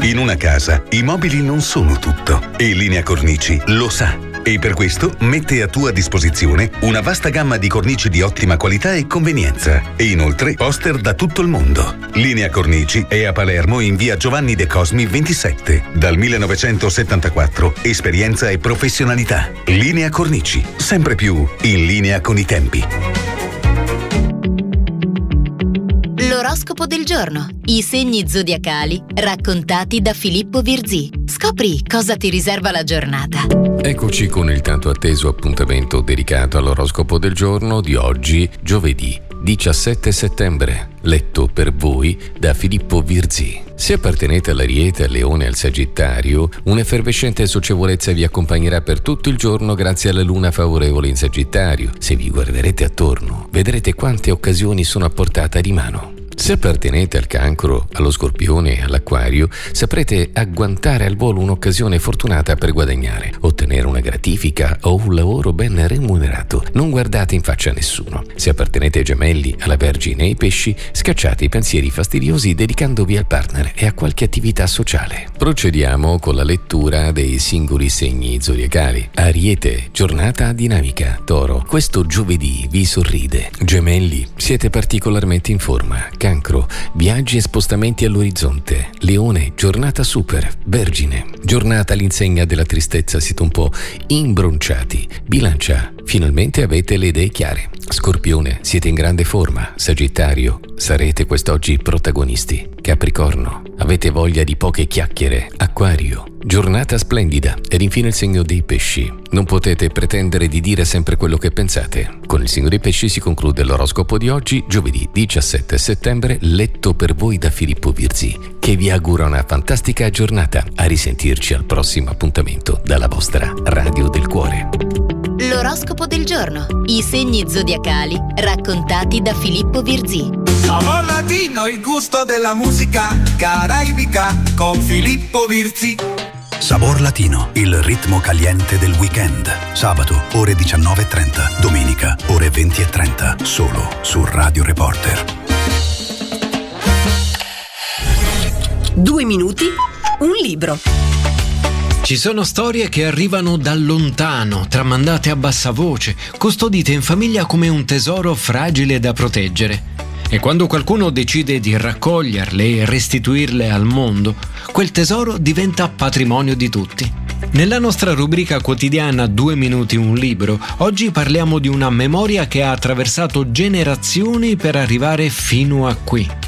In una casa i mobili non sono tutto e Linea Cornici lo sa. E per questo mette a tua disposizione una vasta gamma di cornici di ottima qualità e convenienza. E inoltre poster da tutto il mondo. Linea Cornici è a Palermo in via Giovanni De Cosmi 27. Dal 1974 esperienza e professionalità. Linea Cornici, sempre più in linea con i tempi. L'oroscopo del giorno. I segni zodiacali raccontati da Filippo Virzì. Scopri cosa ti riserva la giornata. Eccoci con il tanto atteso appuntamento dedicato all'oroscopo del giorno di oggi, giovedì 17 settembre, letto per voi da Filippo Virzì. Se appartenete all'Ariete, al Leone e al Sagittario, un'effervescente socievolezza vi accompagnerà per tutto il giorno grazie alla luna favorevole in Sagittario. Se vi guarderete attorno, vedrete quante occasioni sono a portata di mano. Se appartenete al Cancro, allo Scorpione e all'Acquario, saprete agguantare al volo un'occasione fortunata per guadagnare, ottenere una gratifica o un lavoro ben remunerato. Non guardate in faccia a nessuno. Se appartenete ai Gemelli, alla Vergine e ai Pesci, scacciate i pensieri fastidiosi dedicandovi al partner e a qualche attività sociale. Procediamo con la lettura dei singoli segni zodiacali. Ariete, giornata dinamica. Toro, questo giovedì vi sorride. Gemelli, siete particolarmente in forma. Cancro, viaggi e spostamenti all'orizzonte. Leone, giornata super. Vergine, giornata all'insegna della tristezza, siete un po' imbronciati. Bilancia, finalmente avete le idee chiare. Scorpione, siete in grande forma. Sagittario, sarete quest'oggi protagonisti. Capricorno, avete voglia di poche chiacchiere. Acquario, giornata splendida. Ed infine il segno dei Pesci. Non potete pretendere di dire sempre quello che pensate. Con il segno dei Pesci si conclude l'oroscopo di oggi, giovedì 17 settembre, letto per voi da Filippo Virzì, che vi augura una fantastica giornata. A risentirci al prossimo appuntamento dalla vostra Radio del Cuore. L'oroscopo del giorno. I segni zodiacali raccontati da Filippo Virzì. Sabor Latino, il gusto della musica caraibica con Filippo Virzì. Sabor Latino, il ritmo caliente del weekend. Sabato ore 19:30, domenica ore 20:30, solo su Radio Reporter. 2 minuti, un libro. Ci sono storie che arrivano da lontano, tramandate a bassa voce, custodite in famiglia come un tesoro fragile da proteggere. E quando qualcuno decide di raccoglierle e restituirle al mondo, quel tesoro diventa patrimonio di tutti. Nella nostra rubrica quotidiana 2 minuti un libro, oggi parliamo di una memoria che ha attraversato generazioni per arrivare fino a qui.